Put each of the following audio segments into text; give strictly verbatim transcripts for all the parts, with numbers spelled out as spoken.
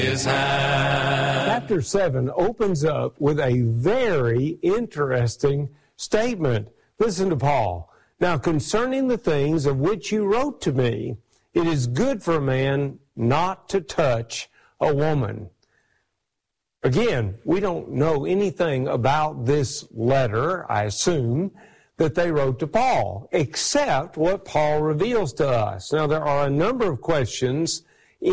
His hand. Chapter seven opens up with a very interesting statement. Listen to Paul. Now, concerning the things of which you wrote to me, it is good for a man not to touch a woman. Again, we don't know anything about this letter, I assume, that they wrote to Paul, except what Paul reveals to us. Now, there are a number of questions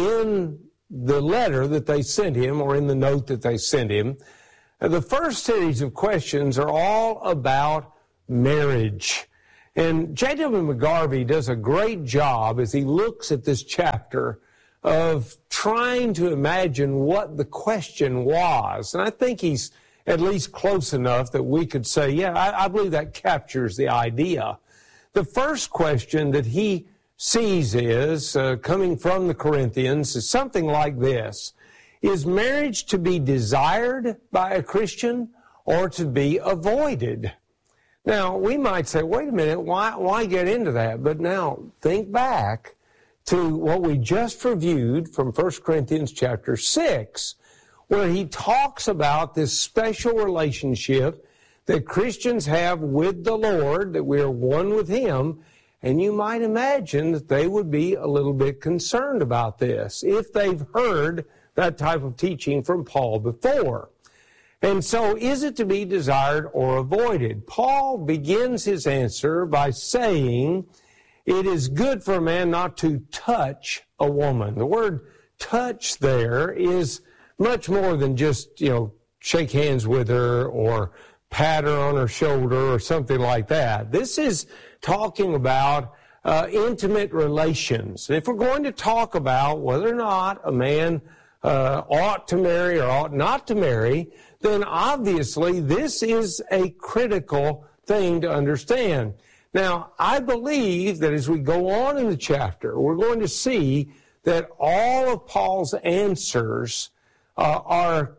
in the letter that they sent him, or in the note that they sent him. The first series of questions are all about marriage. And J W McGarvey does a great job as he looks at this chapter of trying to imagine what the question was. And I think he's at least close enough that we could say, yeah, I, I believe that captures the idea. The first question that he sees is, uh, coming from the Corinthians, is something like this. Is marriage to be desired by a Christian or to be avoided? Now, we might say, wait a minute, why, why get into that? But now, think back to what we just reviewed from First Corinthians chapter six, where he talks about this special relationship that Christians have with the Lord, that we are one with Him. And you might imagine that they would be a little bit concerned about this if they've heard that type of teaching from Paul before. And so, is it to be desired or avoided? Paul begins his answer by saying, it is good for a man not to touch a woman. The word touch there is much more than just, you know, shake hands with her or pat her on her shoulder or something like that. This is talking about uh, intimate relations. If we're going to talk about whether or not a man uh, ought to marry or ought not to marry, then obviously this is a critical thing to understand. Now, I believe that as we go on in the chapter, we're going to see that all of Paul's answers uh, are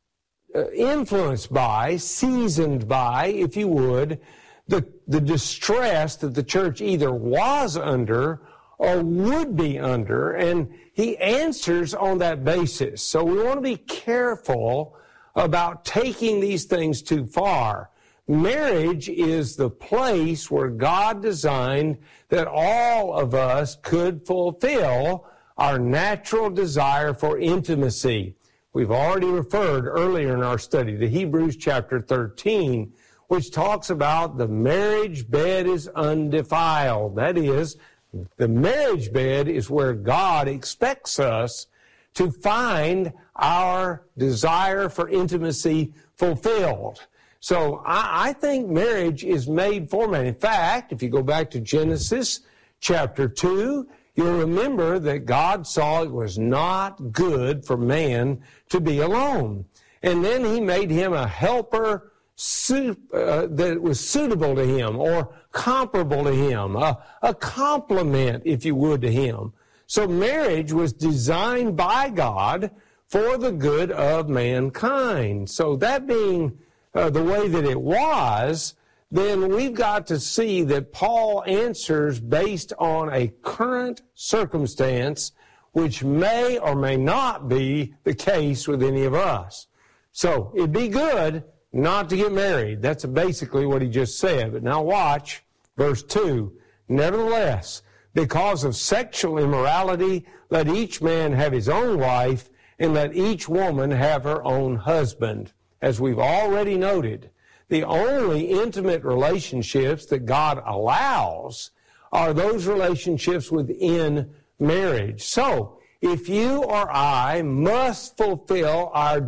uh, influenced by, seasoned by, if you would, the, the distress that the church either was under or would be under, and he answers on that basis. So we want to be careful about taking these things too far. Marriage is the place where God designed that all of us could fulfill our natural desire for intimacy. We've already referred earlier in our study to Hebrews chapter thirteen, which talks about the marriage bed is undefiled. That is, the marriage bed is where God expects us to find our desire for intimacy fulfilled. So I, I think marriage is made for man. In fact, if you go back to Genesis chapter two, you'll remember that God saw it was not good for man to be alone. And then He made him a helper Suit, uh, that was suitable to him or comparable to him, a, a complement, if you would, to him. So marriage was designed by God for the good of mankind. So that being uh, the way that it was, then we've got to see that Paul answers based on a current circumstance, which may or may not be the case with any of us. So it'd be good not to get married. That's basically what he just said. But now watch verse two. Nevertheless, because of sexual immorality, let each man have his own wife, and let each woman have her own husband. As we've already noted, the only intimate relationships that God allows are those relationships within marriage. So, if you or I must fulfill our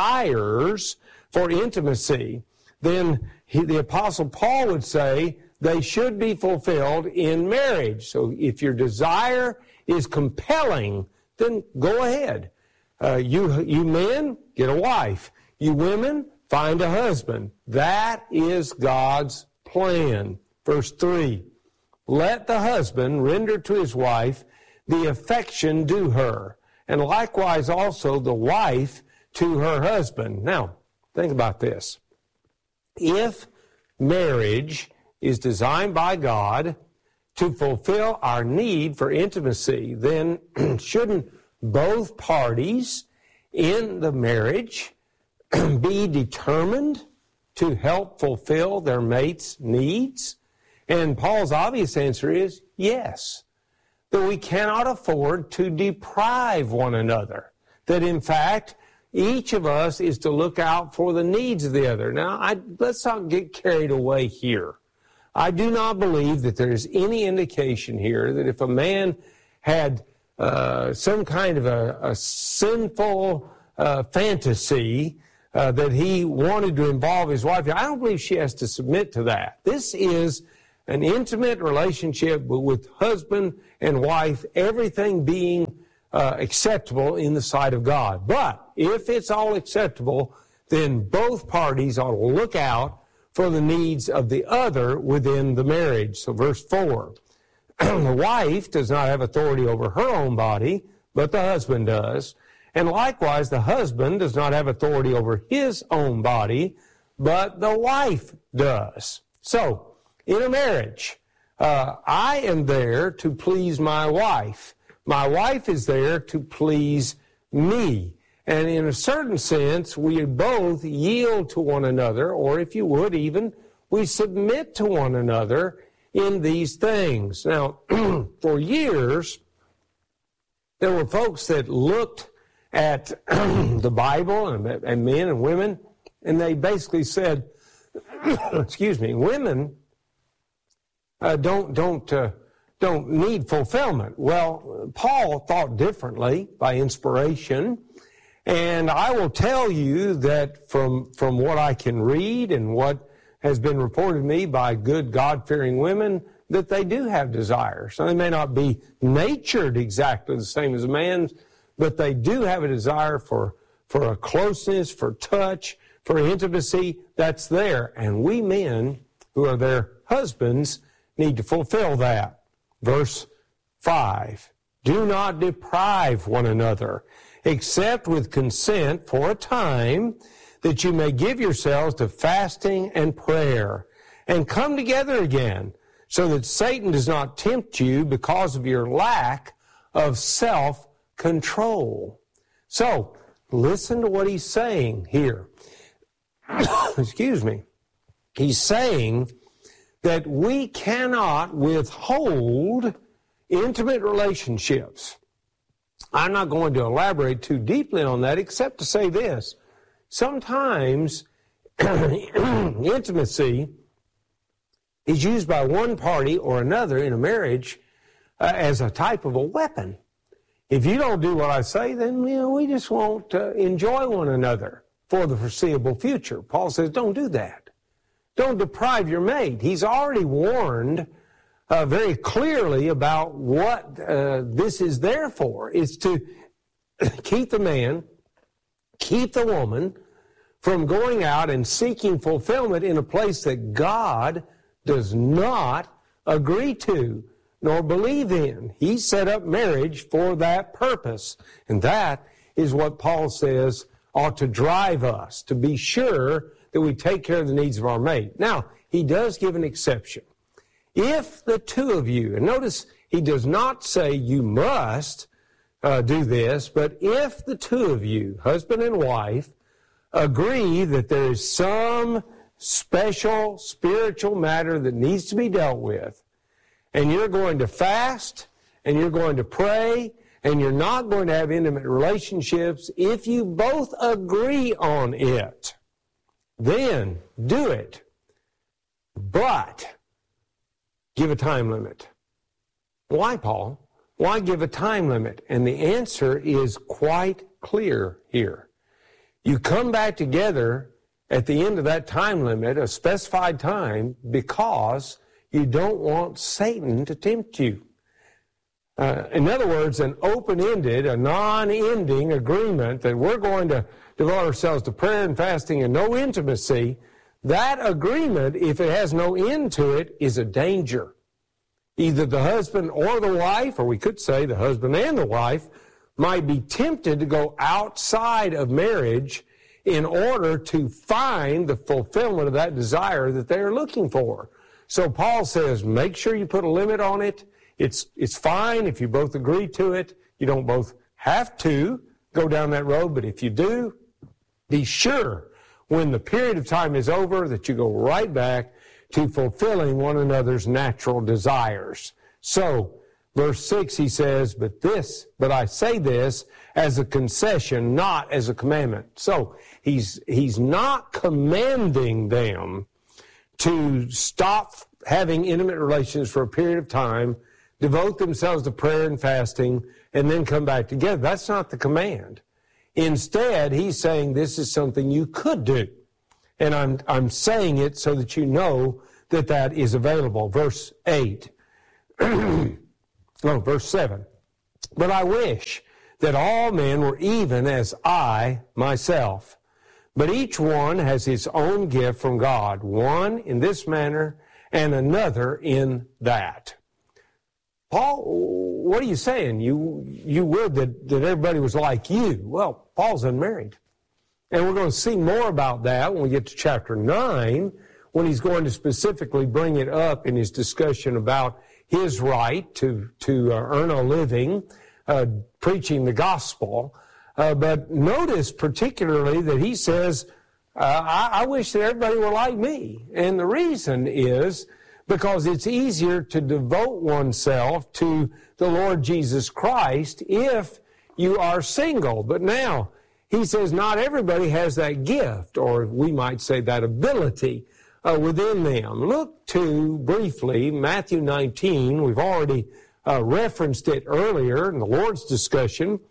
desires for intimacy, then he, the Apostle Paul would say they should be fulfilled in marriage. So if your desire is compelling, then go ahead. Uh, you, you men, get a wife. You women, find a husband. That is God's plan. Verse three, let the husband render to his wife the affection due her, and likewise also the wife to her husband. Now, think about this. If marriage is designed by God to fulfill our need for intimacy, then shouldn't both parties in the marriage be determined to help fulfill their mate's needs? And Paul's obvious answer is yes. That we cannot afford to deprive one another. That in fact, each of us is to look out for the needs of the other. Now, I, let's not get carried away here. I do not believe that there's any indication here that if a man had uh, some kind of a, a sinful uh, fantasy uh, that he wanted to involve his wife, I don't believe she has to submit to that. This is an intimate relationship with husband and wife, everything being uh, acceptable in the sight of God. But if it's all acceptable, then both parties ought to look out for the needs of the other within the marriage. So verse four, the wife does not have authority over her own body, but the husband does. And likewise, the husband does not have authority over his own body, but the wife does. So, in a marriage, uh, I am there to please my wife. My wife is there to please me. And in a certain sense, we both yield to one another, or if you would even, we submit to one another in these things. Now, for years, there were folks that looked at the Bible and, and men and women, and they basically said, excuse me, women uh, don't don't uh, don't need fulfillment. Well, Paul thought differently by inspiration. And I will tell you that from from what I can read and what has been reported to me by good God-fearing women, that they do have desires. So they may not be natured exactly the same as a man's, but they do have a desire for, for a closeness, for touch, for intimacy that's there. And we men who are their husbands need to fulfill that. Verse five, do not deprive one another, except with consent for a time, that you may give yourselves to fasting and prayer, and come together again, so that Satan does not tempt you because of your lack of self-control. So, listen to what he's saying here. Excuse me. He's saying that we cannot withhold intimate relationships. I'm not going to elaborate too deeply on that, except to say this. Sometimes intimacy is used by one party or another in a marriage uh, as a type of a weapon. If you don't do what I say, then you know, we just won't uh, enjoy one another for the foreseeable future. Paul says, don't do that. Don't deprive your mate. He's already warned Uh, very clearly about what uh, this is there for. It's to keep the man, keep the woman from going out and seeking fulfillment in a place that God does not agree to nor believe in. He set up marriage for that purpose. And that is what Paul says ought to drive us, to be sure that we take care of the needs of our mate. Now, he does give an exception. If the two of you, and notice he does not say you must uh, do this, but if the two of you, husband and wife, agree that there is some special spiritual matter that needs to be dealt with, and you're going to fast, and you're going to pray, and you're not going to have intimate relationships, if you both agree on it, then do it. But give a time limit. Why, Paul? Why give a time limit? And the answer is quite clear here. You come back together at the end of that time limit, a specified time, because you don't want Satan to tempt you. Uh, in other words, an open-ended, a non-ending agreement that we're going to devote ourselves to prayer and fasting and no intimacy, that agreement, if it has no end to it, is a danger. Either the husband or the wife, or we could say the husband and the wife, might be tempted to go outside of marriage in order to find the fulfillment of that desire that they're looking for. So Paul says, make sure you put a limit on it. It's, it's fine if you both agree to it. You don't both have to go down that road, but if you do, be sure when the period of time is over that you go right back to fulfilling one another's natural desires. So, verse six, he says, but this, but I say this as a concession, not as a commandment. So, he's, he's not commanding them to stop having intimate relations for a period of time, devote themselves to prayer and fasting, and then come back together. That's not the command. Instead, he's saying this is something you could do. And I'm, I'm saying it so that you know that that is available. Verse eight. No, verse seven. But I wish that all men were even as I myself. But each one has his own gift from God, one in this manner and another in that. Paul, what are you saying? You you would that, that everybody was like you. Well, Paul's unmarried. And we're going to see more about that when we get to chapter nine, when he's going to specifically bring it up in his discussion about his right to, to uh, earn a living, uh, preaching the gospel. Uh, but notice particularly that he says, uh, I, I wish that everybody were like me. And the reason is because it's easier to devote oneself to the Lord Jesus Christ if you are single. But now, he says not everybody has that gift, or we might say that ability uh, within them. Look to, briefly, Matthew nineteen. We've already uh, referenced it earlier in the Lord's discussion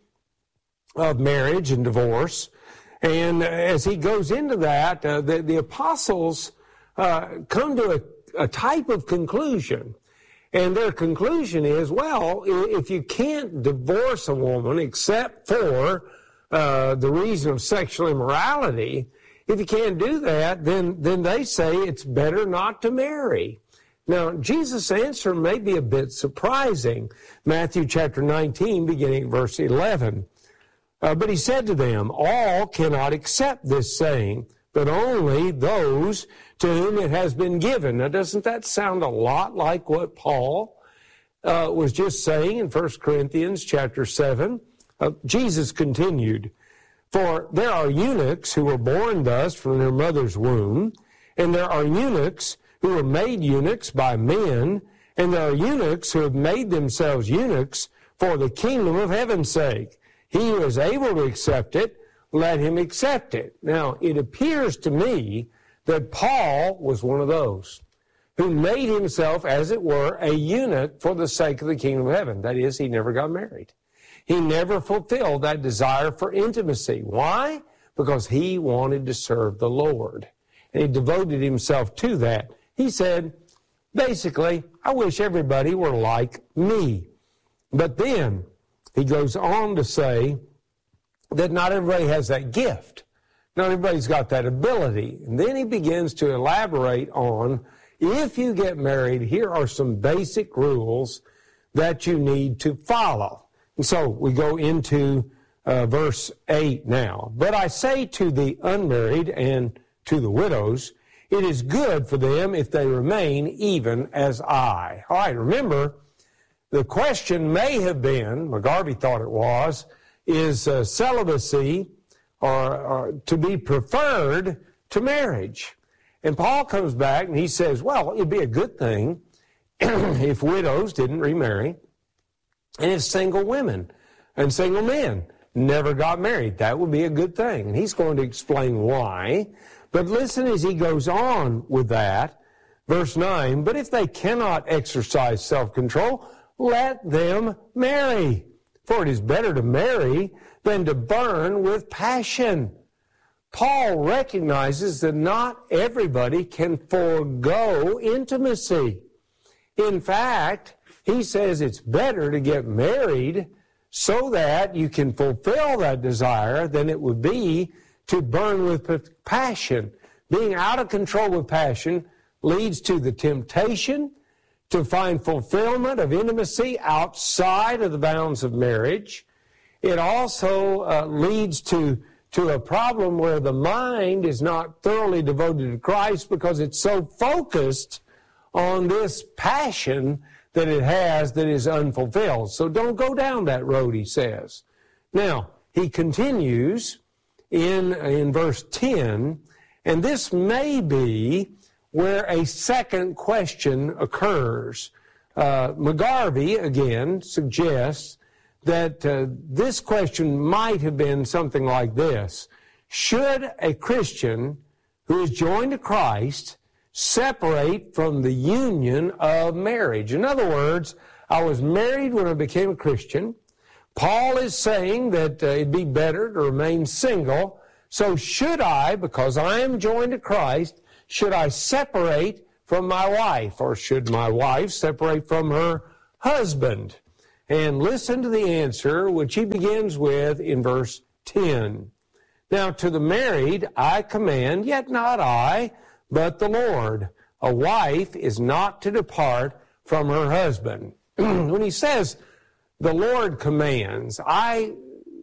of marriage and divorce. And as he goes into that, uh, the, the apostles uh, come to a, a type of conclusion. And their conclusion is, well, if you can't divorce a woman except for uh, the reason of sexual immorality, if you can't do that, then, then they say it's better not to marry. Now, Jesus' answer may be a bit surprising. Matthew chapter nineteen, beginning at verse eleven. Uh, but he said to them, all cannot accept this saying, but only those to whom it has been given. Now, doesn't that sound a lot like what Paul uh, was just saying in First Corinthians chapter seven? Uh, Jesus continued, for there are eunuchs who were born thus from their mother's womb, and there are eunuchs who were made eunuchs by men, and there are eunuchs who have made themselves eunuchs for the kingdom of heaven's sake. He who is able to accept it, let him accept it. Now, it appears to me that Paul was one of those who made himself, as it were, a eunuch for the sake of the kingdom of heaven. That is, he never got married. He never fulfilled that desire for intimacy. Why? Because he wanted to serve the Lord. And he devoted himself to that. He said, basically, I wish everybody were like me. But then he goes on to say that not everybody has that gift. Not everybody's got that ability. And then he begins to elaborate on, if you get married, here are some basic rules that you need to follow. And so we go into uh, verse eight now. But I say to the unmarried and to the widows, it is good for them if they remain even as I. All right, remember, the question may have been, McGarvey thought it was, is uh, celibacy or, or to be preferred to marriage. And Paul comes back and he says, well, it'd be a good thing if widows didn't remarry, and if single women and single men never got married. That would be a good thing. And he's going to explain why. But listen as he goes on with that. Verse nine, but if they cannot exercise self-control, let them marry. For it is better to marry than to burn with passion. Paul recognizes that not everybody can forego intimacy. In fact, he says it's better to get married so that you can fulfill that desire than it would be to burn with passion. Being out of control with passion leads to the temptation to find fulfillment of intimacy outside of the bounds of marriage. It also uh, leads to, to a problem where the mind is not thoroughly devoted to Christ because it's so focused on this passion that it has that is unfulfilled. So don't go down that road, he says. Now, he continues in, in verse ten, and this may be where a second question occurs. Uh, McGarvey, again, suggests that uh, this question might have been something like this. Should a Christian who is joined to Christ separate from the union of marriage? In other words, I was married when I became a Christian. Paul is saying that uh, it'd be better to remain single. So should I, because I am joined to Christ, should I separate from my wife, or should my wife separate from her husband? And listen to the answer, which he begins with in verse ten. Now to the married I command, yet not I, but the Lord. A wife is not to depart from her husband. When he says the Lord commands, I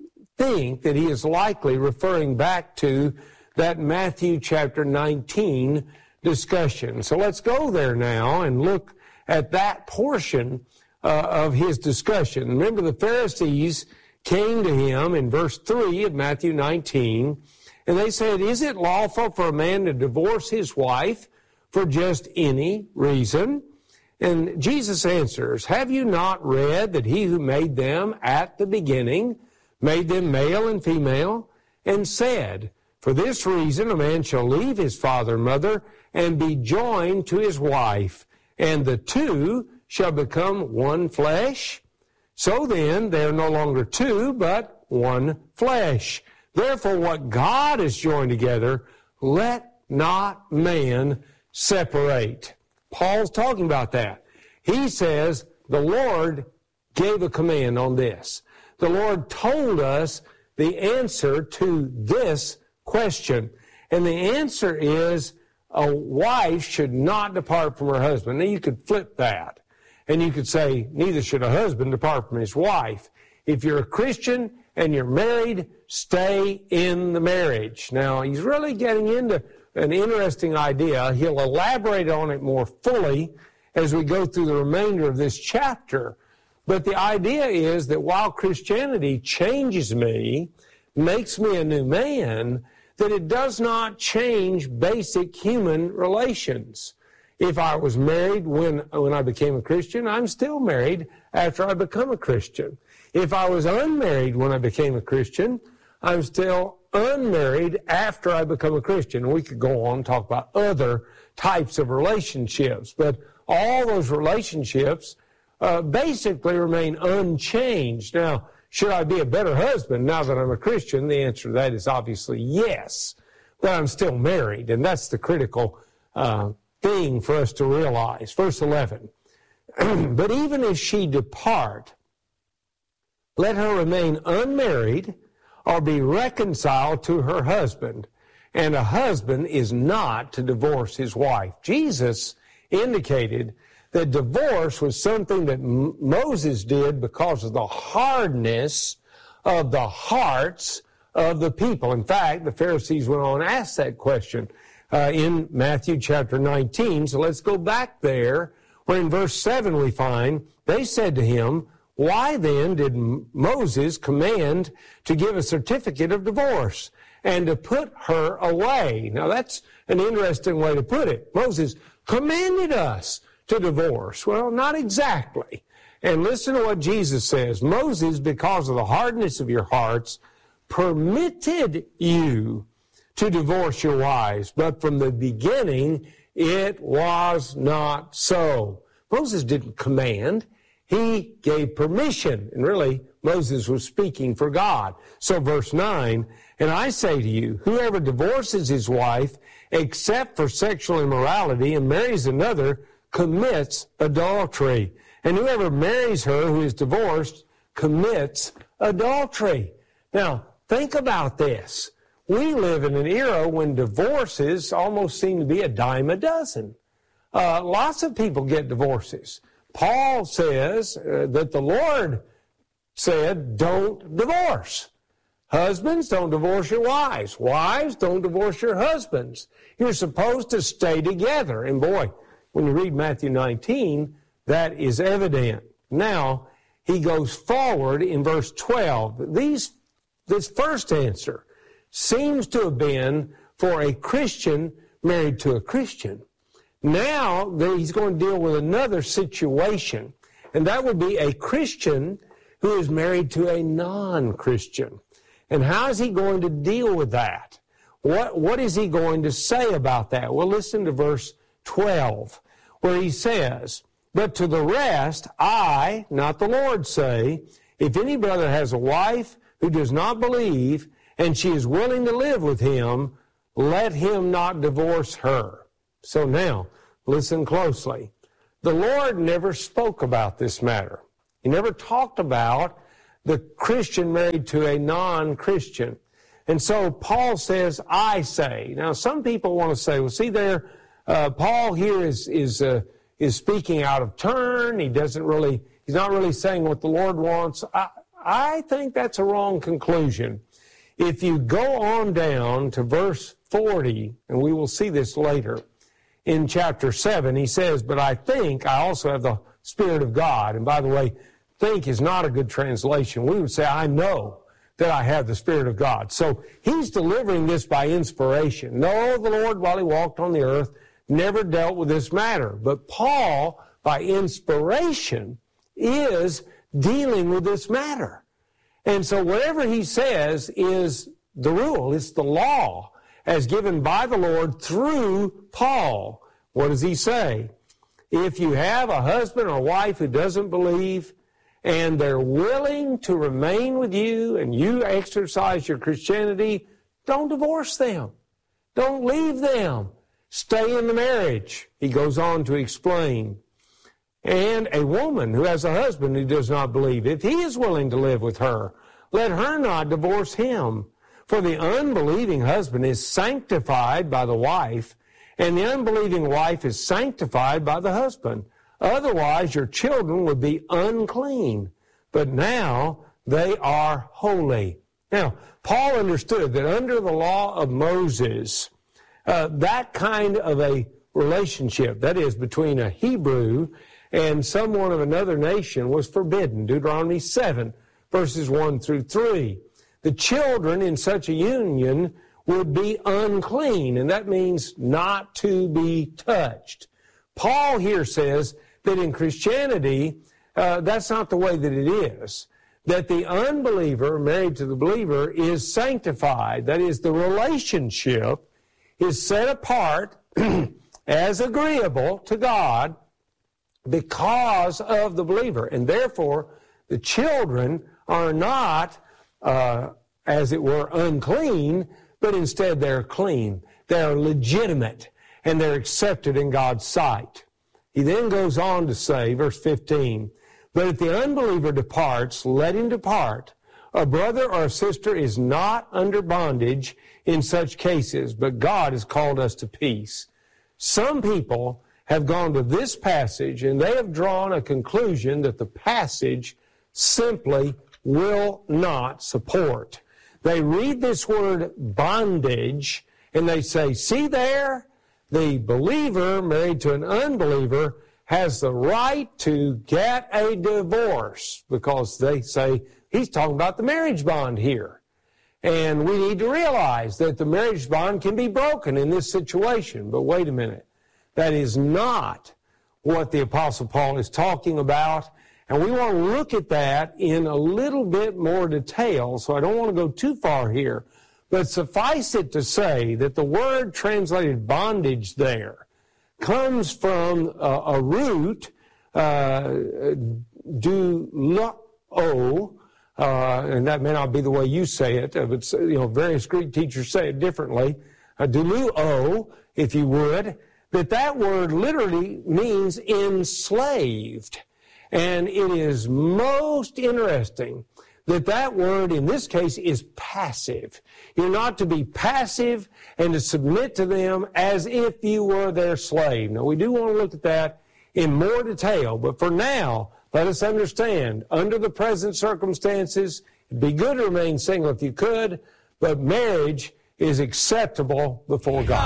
think that he is likely referring back to that Matthew chapter nineteen discussion. So let's go there now and look at that portion uh, of his discussion. Remember, the Pharisees came to him in verse three of Matthew nineteen, and they said, is it lawful for a man to divorce his wife for just any reason? And Jesus answers, have you not read that he who made them at the beginning made them male and female, and said, for this reason a man shall leave his father and mother and be joined to his wife, and the two shall become one flesh? So then they are no longer two, but one flesh. Therefore what God has joined together, let not man separate. Paul's talking about that. He says the Lord gave a command on this. The Lord told us the answer to this question. And the answer is a wife should not depart from her husband. Now you could flip that. And you could say, neither should a husband depart from his wife. If you're a Christian and you're married, stay in the marriage. Now, he's really getting into an interesting idea. He'll elaborate on it more fully as we go through the remainder of this chapter. But the idea is that while Christianity changes me, makes me a new man, that it does not change basic human relations. If I was married when, when I became a Christian, I'm still married after I become a Christian. If I was unmarried when I became a Christian, I'm still unmarried after I become a Christian. We could go on and talk about other types of relationships, but all those relationships uh, basically remain unchanged. Now, should I be a better husband now that I'm a Christian? The answer to that is obviously yes, but I'm still married, and that's the critical uh thing for us to realize. Verse eleven, but even if she depart, let her remain unmarried or be reconciled to her husband, and a husband is not to divorce his wife. Jesus indicated that divorce was something that M- Moses did because of the hardness of the hearts of the people. In fact, the Pharisees went on and asked that question Uh, in Matthew chapter nineteen. So let's go back there, where in verse seven we find, they said to him, why then did Moses command to give a certificate of divorce and to put her away? Now that's an interesting way to put it. Moses commanded us to divorce. Well, not exactly. And listen to what Jesus says. Moses, because of the hardness of your hearts, permitted you to divorce your wives, but from the beginning it was not so. Moses didn't command, he gave permission, and really Moses was speaking for God. So verse nine, and I say to you, whoever divorces his wife except for sexual immorality and marries another commits adultery, and whoever marries her who is divorced commits adultery. Now think about this. We live in an era when divorces almost seem to be a dime a dozen. Uh, lots of people get divorces. Paul says uh, that the Lord said, don't divorce. Husbands, don't divorce your wives. Wives, don't divorce your husbands. You're supposed to stay together. And boy, when you read Matthew nineteen, that is evident. Now, he goes forward in verse twelve. These this first answer seems to have been for a Christian married to a Christian. Now he's going to deal with another situation, and that would be a Christian who is married to a non-Christian. And how is he going to deal with that? What, what is he going to say about that? Well, listen to verse twelve, where he says, "But to the rest, I, not the Lord, say, if any brother has a wife who does not believe, and she is willing to live with him, let him not divorce her." So now, listen closely. The Lord never spoke about this matter. He never talked about the Christian married to a non-Christian. And so Paul says, I say. Now, some people want to say, well, see there, uh, Paul here is is uh, is speaking out of turn. He doesn't really, he's not really saying what the Lord wants. I, I think that's a wrong conclusion. If you go on down to verse forty, and we will see this later, in chapter seven, he says, "But I think I also have the Spirit of God." And by the way, think is not a good translation. We would say, I know that I have the Spirit of God. So he's delivering this by inspiration. No, the Lord, while he walked on the earth, never dealt with this matter. But Paul, by inspiration, is dealing with this matter. And so whatever he says is the rule. It's the law as given by the Lord through Paul. What does he say? If you have a husband or wife who doesn't believe, and they're willing to remain with you, and you exercise your Christianity, don't divorce them. Don't leave them. Stay in the marriage. He goes on to explain. And a woman who has a husband who does not believe, if he is willing to live with her, let her not divorce him. For the unbelieving husband is sanctified by the wife, and the unbelieving wife is sanctified by the husband. Otherwise, your children would be unclean, but now they are holy. Now, Paul understood that under the law of Moses, uh, that kind of a relationship, that is, between a Hebrew and someone of another nation, was forbidden. Deuteronomy seven, verses one through three. The children in such a union would be unclean, and that means not to be touched. Paul here says that in Christianity, uh, that's not the way that it is. That the unbeliever married to the believer is sanctified. That is, the relationship is set apart as agreeable to God because of the believer. And therefore, the children are not, uh, as it were, unclean, but instead they're clean. They're legitimate, and they're accepted in God's sight. He then goes on to say, verse fifteen, "But if the unbeliever departs, let him depart. A brother or a sister is not under bondage in such cases, but God has called us to peace." Some people have gone to this passage, and they have drawn a conclusion that the passage simply will not support. They read this word bondage, and they say, see there? The believer married to an unbeliever has the right to get a divorce, because they say he's talking about the marriage bond here. And we need to realize that the marriage bond can be broken in this situation. But wait a minute. That is not what the Apostle Paul is talking about. And we want to look at that in a little bit more detail, so I don't want to go too far here. But suffice it to say that the word translated bondage there comes from a, a root, uh, doulo, uh, and that may not be the way you say it, but you know, various Greek teachers say it differently, uh, doulo, if you would, that that word literally means enslaved. And it is most interesting that that word in this case is passive. You're not to be passive and to submit to them as if you were their slave. Now, we do want to look at that in more detail, but for now, let us understand, under the present circumstances, it'd be good to remain single if you could, but marriage is acceptable before God.